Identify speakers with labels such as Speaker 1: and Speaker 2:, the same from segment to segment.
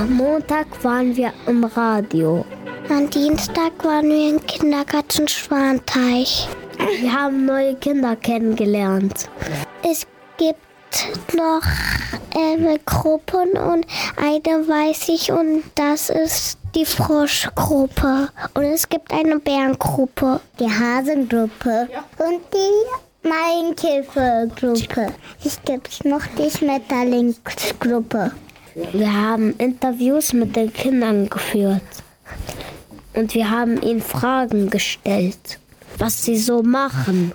Speaker 1: Am Montag waren wir im Radio.
Speaker 2: Am Dienstag waren wir im Kindergarten Schwanteich.
Speaker 1: Wir haben neue Kinder kennengelernt.
Speaker 2: Es gibt noch Gruppen und eine weiß ich und das ist die Froschgruppe. Und es gibt eine Bärengruppe.
Speaker 1: Die Hasengruppe.
Speaker 2: Und die Maienkäfergruppe.
Speaker 1: Es gibt noch die Schmetterlingsgruppe. Wir haben Interviews mit den Kindern geführt. Und wir haben ihnen Fragen gestellt, was sie so machen.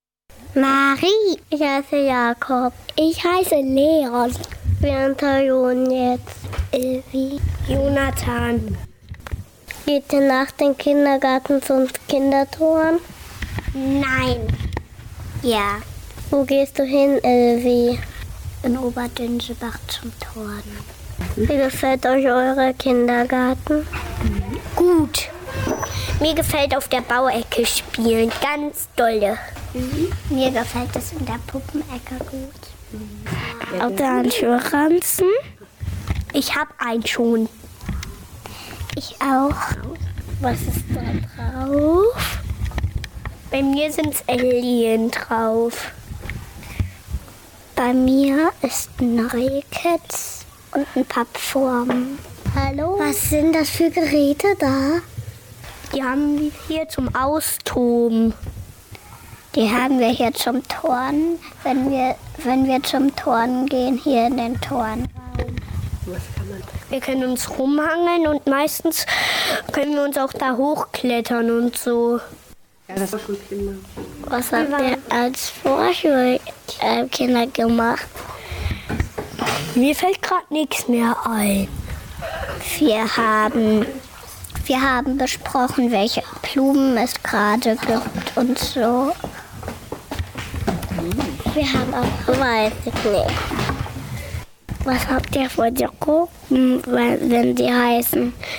Speaker 2: Marie, ich heiße Jakob. Ich heiße Leon. Wir interviewen jetzt Ilvi.
Speaker 1: Jonathan.
Speaker 2: Geht ihr nach dem Kindergarten zum Kinderturnen?
Speaker 1: Nein.
Speaker 2: Ja. Wo gehst du hin, Ilvi?
Speaker 1: In Oberdünschebach zum Turnen.
Speaker 2: Wie gefällt euch euer Kindergarten?
Speaker 1: Gut. Mir gefällt auf der Bauecke spielen ganz dolle.
Speaker 2: Mir gefällt es in der Puppenecke gut.
Speaker 1: Auf der Handschuhranzen? Ich habe einen schon.
Speaker 2: Ich auch.
Speaker 1: Was ist da drauf? Bei mir sind es Alien drauf.
Speaker 2: Bei mir ist ein Rehkitz und ein Pappform.
Speaker 1: Hallo?
Speaker 2: Was sind das für Geräte da?
Speaker 1: Die haben wir hier zum Austoben.
Speaker 2: Die haben wir hier zum Turnen, wenn wir zum Turnen gehen, hier in den Turnraum.
Speaker 1: Wir können uns rumhangeln und meistens können wir uns auch da hochklettern und so.
Speaker 3: Ja, das war für Kinder.
Speaker 2: Was habt ihr als Vorschulkinder gemacht?
Speaker 1: Mir fällt gerade nichts mehr ein.
Speaker 2: Wir haben besprochen, welche Blumen es gerade gibt und so. Wir haben auch, weiß ich nicht.
Speaker 1: Was habt ihr vor die Gruppen, wenn die heißen